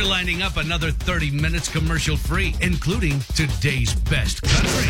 We're lining up another 30 minutes commercial free, including today's best country.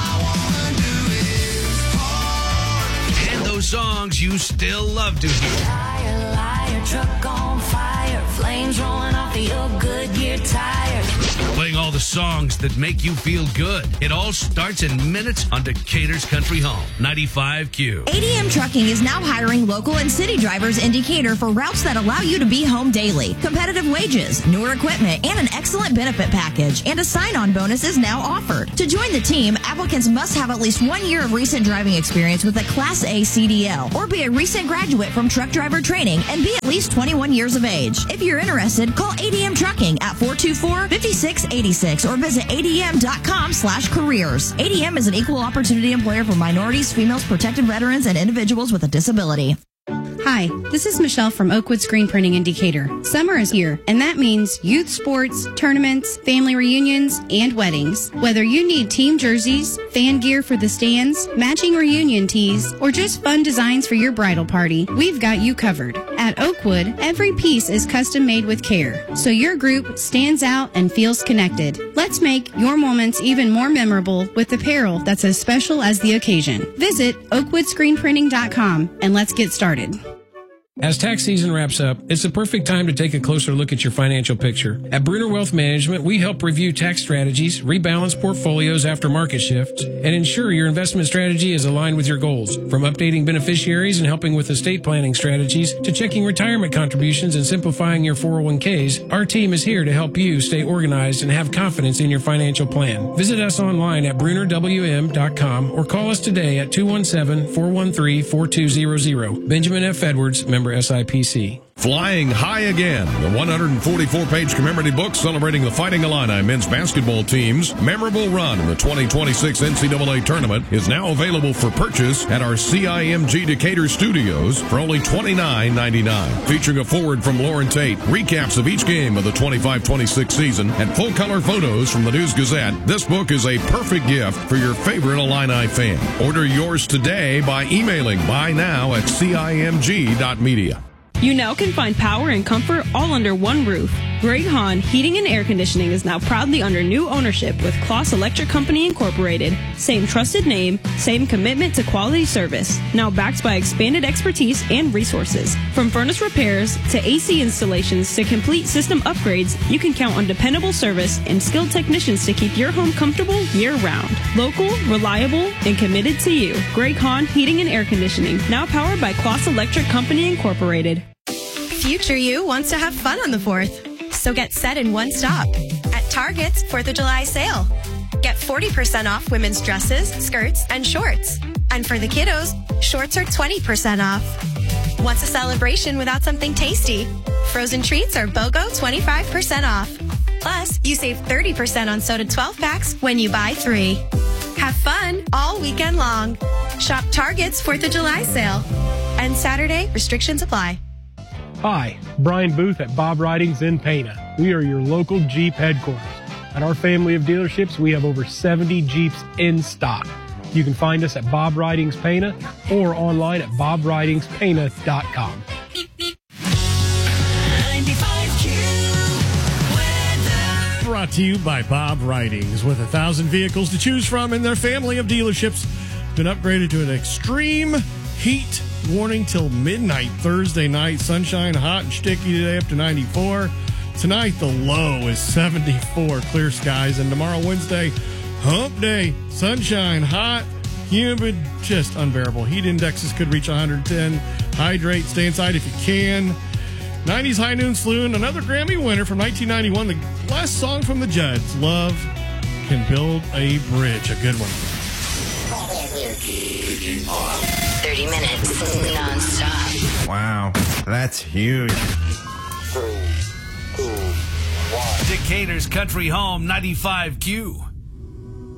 And those songs you still love to hear. Liar, liar, truck on fire, flames rolling off the old Goodyear tires. Playing all the songs that make you feel good. It all starts in minutes on Decatur's Country Home, 95Q. ADM Trucking is now hiring local and city drivers in Decatur for routes that allow you to be home daily. Competitive wages, newer equipment, and an excellent benefit package. And a sign-on bonus is now offered. To join the team, applicants must have at least 1 year of recent driving experience with a Class A CDL or be a recent graduate from truck driver training and be at least 21 years of age. If you're interested, call ADM Trucking at 424-5686 or visit adm.com/careers. ADM is an equal opportunity employer for minorities, females, protected veterans, and individuals with a disability. Hi, this is Michelle from Oakwood Screen Printing in Decatur. Summer is here, and that means youth sports, tournaments, family reunions, and weddings. Whether you need team jerseys, fan gear for the stands, matching reunion tees, or just fun designs for your bridal party, we've got you covered. At Oakwood, every piece is custom made with care, so your group stands out and feels connected. Let's make your moments even more memorable with apparel that's as special as the occasion. Visit oakwoodscreenprinting.com and let's get started. As tax season wraps up, it's the perfect time to take a closer look at your financial picture. At Bruner Wealth Management, we help review tax strategies, rebalance portfolios after market shifts, and ensure your investment strategy is aligned with your goals. From updating beneficiaries and helping with estate planning strategies to checking retirement contributions and simplifying your 401ks, our team is here to help you stay organized and have confidence in your financial plan. Visit us online at brunerwm.com or call us today at 217-413-4200. Benjamin F. Edwards, member SIPC. Flying High Again, the 144-page commemorative book celebrating the Fighting Illini men's basketball team's memorable run in the 2026 NCAA tournament, is now available for purchase at our CIMG Decatur studios for only $29.99. Featuring a foreword from Lauren Tate, recaps of each game of the 25-26 season, and full-color photos from the News-Gazette, this book is a perfect gift for your favorite Illini fan. Order yours today by emailing buy-now@cimg.media. You now can find power and comfort all under one roof. Greg Hahn Heating and Air Conditioning is now proudly under new ownership with Kloss Electric Company Incorporated. Same trusted name, same commitment to quality service. Now backed by expanded expertise and resources. From furnace repairs to AC installations to complete system upgrades, you can count on dependable service and skilled technicians to keep your home comfortable year-round. Local, reliable, and committed to you. Greg Hahn Heating and Air Conditioning, now powered by Kloss Electric Company Incorporated. Future you wants to have fun on the 4th. So get set in one stop at Target's 4th of July sale. Get 40% off women's dresses, skirts, and shorts. And for the kiddos, shorts are 20% off. Wants a celebration without something tasty? Frozen treats are BOGO 25% off. Plus, you save 30% on soda 12 packs when you buy 3. Have fun all weekend long. Shop Target's 4th of July sale. And Saturday, restrictions apply. Hi, Brian Booth at Bob Ridings in Pana. We are your local Jeep headquarters. At our family of dealerships, we have over 70 Jeeps in stock. You can find us at Bob Ridings Pana or online at bobridingspana.com. 95Q weather. Brought to you by Bob Ridings. With 1,000 vehicles to choose from in their family of dealerships, been upgraded to an extreme heat warning till midnight Thursday night. Sunshine, hot and sticky today, up to 94. Tonight, the low is 74, clear skies. And tomorrow, Wednesday, hump day, sunshine, hot, humid, just unbearable. Heat indexes could reach 110. Hydrate, stay inside if you can. 90s High Noon Saloon, another Grammy winner from 1991. The last song from the Judds, Love Can Build a Bridge. A good one. 30 minutes non-stop. Wow, that's huge. 3, 2, 1. Decatur's Country Home, 95Q.